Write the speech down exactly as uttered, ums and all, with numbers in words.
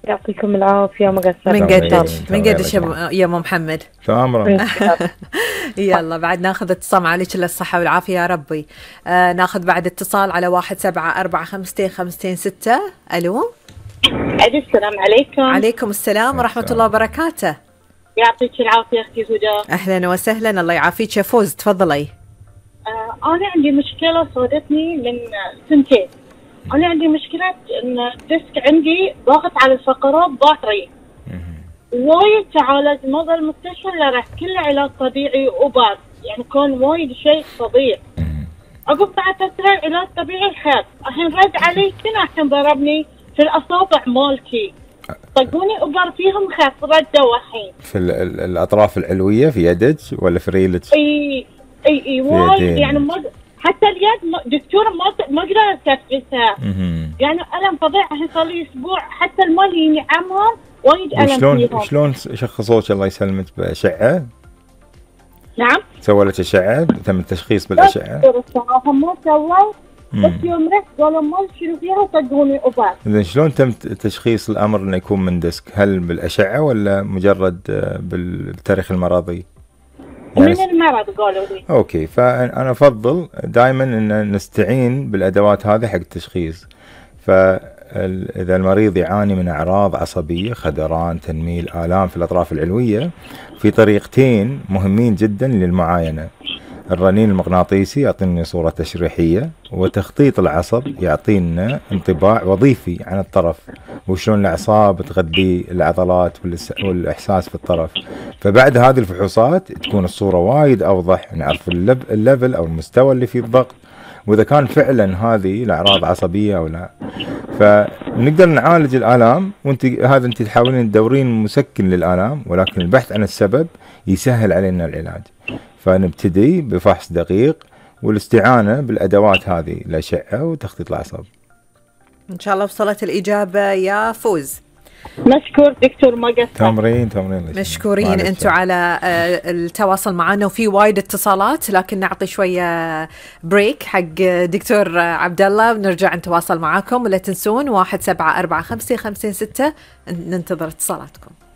يعطيكم العافية. ما قصرت. من قدك تمام. من قدك يا يا ام محمد. تمام. يلا بعد ناخذ اتصال، عليك الصحة والعافية يا ربي. آه ناخذ بعد اتصال على واحد سبعة أربعة خمسة خمسة ستة. ألو. السلام عليكم. عليكم السلام ورحمة الله وبركاته. يعطيك العافية أختي هدى. أهلا وسهلا، الله يعافيك يا فوز، تفضلي. آه أنا عندي مشكلة صادتني من سنتين. أنا عندي مشكلة إن الديسك عندي ضاغط على الفقرات ظهري. وايد تعالج موضوع المستشفى اللي رحت كله علاج طبيعي وبعد يعني كان وايد شيء فظيع. عقب بعد فترة علاج طبيعي خف، الحين رد علي كنا الحين ضربني في الأصابع مالتي. طقوني أبر فيهم خف ردوا الحين. في ال ال الأطراف العلوية في يدك ولا في ريلك؟ اي اي اي وايد يعني ما حتى اليد دكتور ما ما اقدر استفعلها. يعني ألم فظيع، الحين صار لي أسبوع حتى المال ينعمهم وايد ألم شلون فيهم. شلون شخصوك الله يسلمك بأشعة؟ نعم. سووا لك أشعة؟ تم التشخيص بالأشعة؟ الصراحة ما سووا، بس يوم رحت قالوا ما شنو فيها طقوني أبر. إذا شلون تم تشخيص الأمر إنه يكون من ديسك؟ هل بالأشعة ولا مجرد بالتاريخ المرضي؟ يعني من المرض قالوا لي. اوكي، فانا افضل دائما ان نستعين بالادوات هذه حق التشخيص. فاذا المريض يعاني من اعراض عصبيه، خدران، تنميل، الام في الاطراف العلويه، في طريقتين مهمين جدا للمعاينه. الرنين المغناطيسي يعطينا صوره تشريحيه، وتخطيط العصب يعطينا انطباع وظيفي عن الطرف، وشلون الاعصاب تغذي العضلات والاحساس في الطرف. فبعد هذه الفحوصات تكون الصوره وايد اوضح، نعرف الليفل او المستوى اللي فيه الضغط، واذا كان فعلا هذه الاعراض عصبيه او لا. فنقدر نعالج الالام، وانت هذا انت تحاولين تدورين مسكن للالام، ولكن البحث عن السبب يسهل علينا العلاج. فنبتدي بفحص دقيق والاستعانة بالأدوات هذه، الأشعة وتخطيط الأعصاب. إن شاء الله وصلت الإجابة يا فوز. مشكور دكتور، ما قصرت. تمرين تمرين مشكورين أنتم على التواصل معنا، وفي وايد اتصالات لكن نعطي شوية بريك حق دكتور عبد الله ونرجع نتواصل معاكم. ولا تنسون واحد سبعة أربعة خمسة خمسة ستة، ننتظر اتصالاتكم.